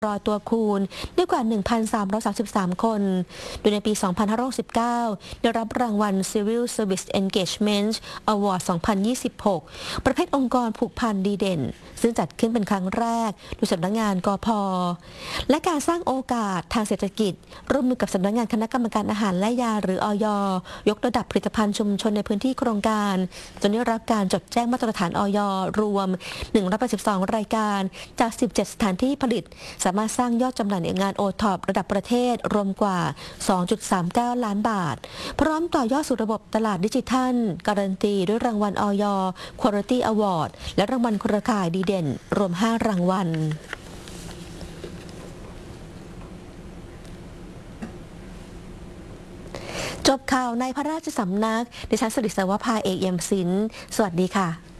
รอตัวคูณได้กว่า 1,333 คน โดยในปี 2519 ได้รับรางวัล Civil Service Engagement Award 2026 ประเภทองค์กรผูกพันดีเด่น ซึ่งจัดขึ้นเป็นครั้งแรกโดยสำนักงานกพ.และการสร้างโอกาสทางเศรษฐกิจร่วมมือกับสำนักงานคณะกรรมการอาหารและยาหรืออย.ยกระดับผลิตภัณฑ์ชุมชนในพื้นที่โครงการจนได้รับการจดแจ้งมาตรฐานอย.รวม 182 รายการจาก 17 สถานที่ผลิตสามารถสร้างยอดจำหน่ายงานโอท็อประดับประเทศรวมกว่า 2.39 ล้านบาทพร้อมต่อยอดสู่ระบบตลาดดิจิทัลการันตีด้วยรางวัลอย Quality Award และรางวัลเครือข่ายดีเด่นรวม 5 รางวัลจบข่าวในพระราชสำนักดิฉันสิริสวภาเอกเอี่ยมศิลป์สวัสดีค่ะ